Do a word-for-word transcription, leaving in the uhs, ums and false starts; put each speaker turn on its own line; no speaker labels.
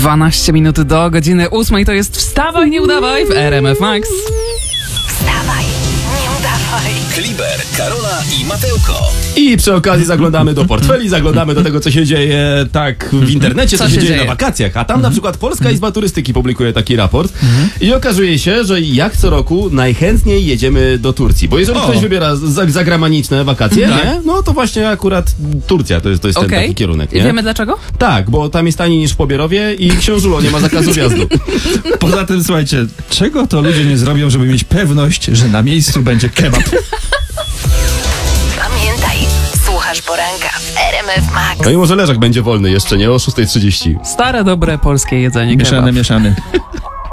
dwanaście minut do godziny ósmej to jest Wstawaj, nie udawaj w R M F Max.
Wstawaj, nie udawaj.
Kliber, Karola i Matełko.
I przy okazji zaglądamy do portfeli, zaglądamy do tego, co się dzieje tak w internecie, co,
Co
się,
się
dzieje,
dzieje?
na wakacjach. A tam na przykład Polska Izba Turystyki publikuje taki raport i okazuje się, że jak co roku najchętniej jedziemy do Turcji. Bo jeżeli
O.
ktoś wybiera za- zagraniczne wakacje,
Tak.
nie? No to właśnie akurat Turcja to jest, to jest ten
Okej.
taki kierunek,
I
nie?
wiemy dlaczego?
Tak, bo tam jest taniej niż w Pobierowie i książulo nie ma zakazu wjazdu.
Poza tym, słuchajcie, czego to ludzie nie zrobią, żeby mieć pewność, że na miejscu będzie kebab?
Pamiętaj, słuchasz poranka w R M F Max.
No i może leżak będzie wolny jeszcze, nie? O szósta trzydzieści.
Stare, dobre polskie jedzenie.
Mieszane,
kebab.
mieszane.